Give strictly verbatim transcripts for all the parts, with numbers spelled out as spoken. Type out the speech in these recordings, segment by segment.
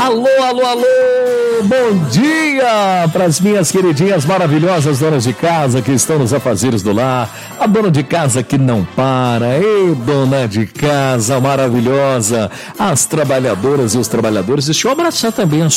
Alô, alô, alô, bom dia para as minhas queridinhas maravilhosas donas de casa que estão nos afazeres do lar, a dona de casa que não para, ei, dona de casa maravilhosa, as trabalhadoras e os trabalhadores. Deixa eu abraçar também as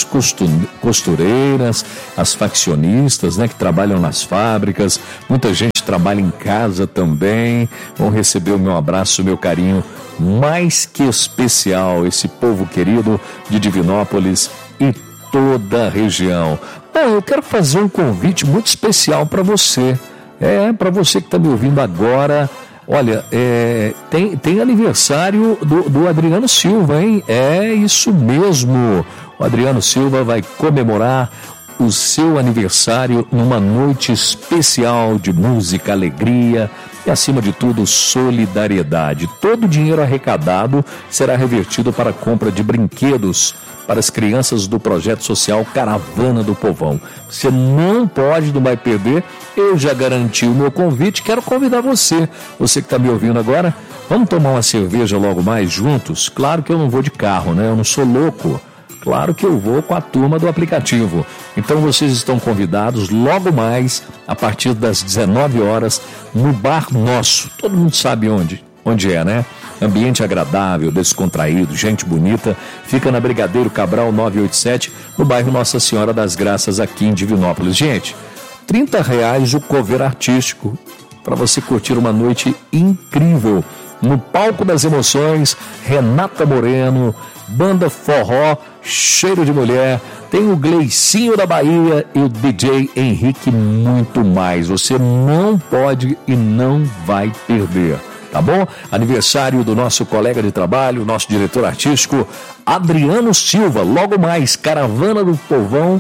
costureiras, as faccionistas, né, que trabalham nas fábricas, muita gente trabalha em casa também, vão receber o meu abraço, o meu carinho mais que especial, esse povo querido de Divinópolis e toda a região. Bom, eu quero fazer um convite muito especial para você, é, para você que está me ouvindo agora. Olha, é, tem, tem aniversário do, do Adriano Silva, hein? É isso mesmo, o Adriano Silva vai comemorar o seu aniversário numa noite especial de música, alegria e, acima de tudo, solidariedade. Todo o dinheiro arrecadado será revertido para a compra de brinquedos para as crianças do projeto social Caravana do Povão. Você não pode, não vai perder. Eu já garanti o meu convite, quero convidar você, você que está me ouvindo agora, vamos tomar uma cerveja logo mais juntos? Claro que eu não vou de carro, né? Eu não sou louco. Claro que eu vou com a turma do aplicativo. Então vocês estão convidados logo mais, a partir das dezenove horas, no Bar Nosso. Todo mundo sabe onde, onde é, né? Ambiente agradável, descontraído, gente bonita. Fica na Brigadeiro Cabral novecentos e oitenta e sete, no bairro Nossa Senhora das Graças, aqui em Divinópolis. Gente, trinta reais o cover artístico, para você curtir uma noite incrível. No palco das emoções, Renata Moreno, banda forró, cheiro de mulher, tem o Gleicinho da Bahia e o D J Henrique, muito mais. Você não pode e não vai perder, tá bom? Aniversário do nosso colega de trabalho, nosso diretor artístico, Adriano Silva. Logo mais, Caravana do Povão,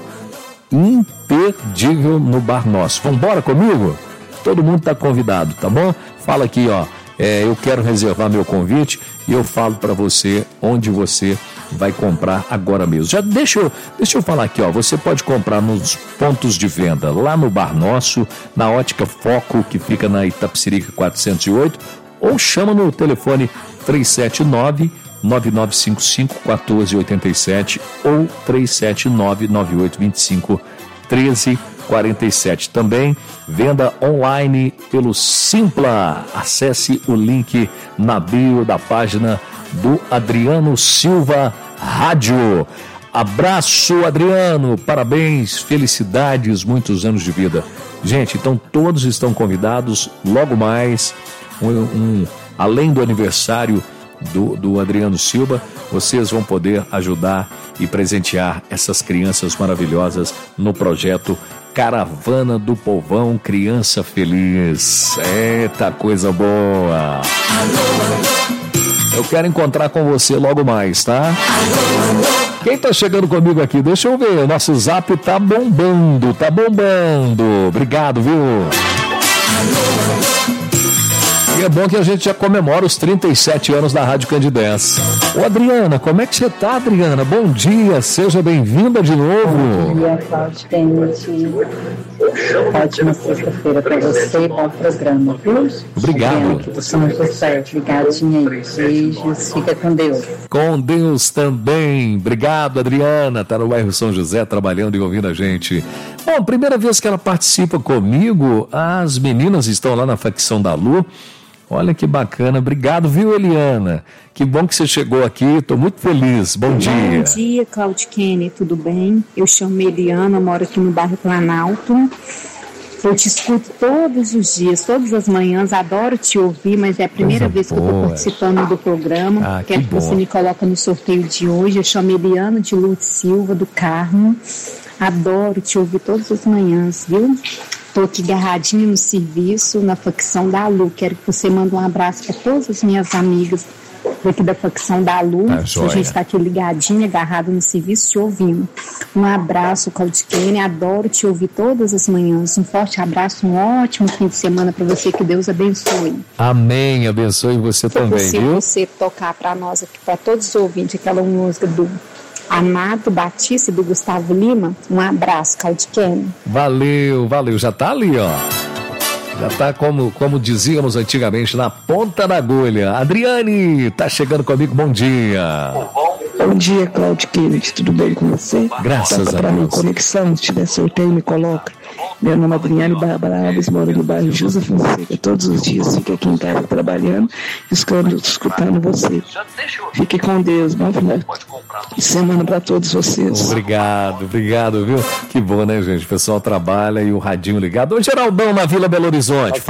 imperdível no Bar Nosso. Vambora comigo? Todo mundo tá convidado, tá bom? Fala aqui, ó. É, eu quero reservar meu convite e eu falo para você onde você vai comprar agora mesmo. Já deixa eu, deixa eu falar aqui, ó. Você pode comprar nos pontos de venda, lá no Bar Nosso, na Ótica Foco, que fica na Itapecerica quatrocentos e oito, ou chama no telefone três sete nove, nove nove cinco cinco, um quatro oito sete ou três sete nove, nove oito dois cinco, um três quarenta e sete. Também venda online pelo Simpla. Acesse o link na bio da página do Adriano Silva Rádio. Abraço, Adriano, parabéns, felicidades, muitos anos de vida. Gente, então todos estão convidados logo mais, um, um, além do aniversário do, do Adriano Silva, vocês vão poder ajudar e presentear essas crianças maravilhosas no projeto Caravana do Povão, Criança Feliz. Eita, coisa boa! Eu quero encontrar com você logo mais, tá? Quem tá chegando comigo aqui? Deixa eu ver, o nosso zap tá bombando, tá bombando. Obrigado, viu? E é bom que a gente já comemora os trinta e sete anos da Rádio Candidez. Ô, Adriana, como é que você tá, Adriana? Bom dia, seja bem-vinda de novo. Bom dia, Cláudio Kennedy. Ótima sexta-feira para você, bom programa, viu? Obrigado. Aqui do São José, ligadinha aí. Beijos, fica com Deus. Com Deus também. Obrigado, Adriana. Tá no bairro São José trabalhando e ouvindo a gente. Bom, primeira vez que ela participa comigo, as meninas estão lá na facção da Lu. Olha que bacana, obrigado, viu, Eliana? Que bom que você chegou aqui, estou muito feliz, bom, bom dia. Bom dia, Cláudio Kennedy, tudo bem? Eu chamo Eliana, moro aqui no bairro Planalto. Eu te escuto todos os dias, todas as manhãs, adoro te ouvir, mas é a primeira Coisa vez boa. que eu estou participando do programa. Ah, Quero que, que você me coloque no sorteio de hoje. Eu chamo Eliana de Luz Silva, do Carmo. Adoro te ouvir todas as manhãs, viu? Estou aqui agarradinha no serviço, na facção da Lu. Quero que você mande um abraço para todas as minhas amigas daqui da facção da Lu. Tá, a gente está aqui ligadinha, agarrado no serviço, te ouvindo. Um abraço, Cláudio Kennedy. Adoro te ouvir todas as manhãs. Um forte abraço, um ótimo fim de semana para você. Que Deus abençoe. Amém. Abençoe você pra também, você, viu? você tocar para nós aqui, para todos os ouvintes, aquela música do Amado Batista, do Gustavo Lima. Um abraço, Cláudio Kennedy. Valeu, valeu. Já tá ali, ó. Já tá como, como dizíamos antigamente, na ponta da agulha. Adriane, tá chegando comigo, bom dia. Bom dia, Claudio Kennedy, tudo bem com você? Graças Toca a pra Deus. mim, conexão, se tiver sorteio, me coloca. Meu nome é Adriane Bárbara Alves, moro no bairro José Fonseca. Todos os dias fico aqui em casa trabalhando, escutando, escutando você. Fique com Deus, bom final de semana para todos vocês. Obrigado, obrigado, viu? Que bom, né, gente? O pessoal trabalha e o radinho ligado. Ô, Geraldão, na Vila Belo Horizonte.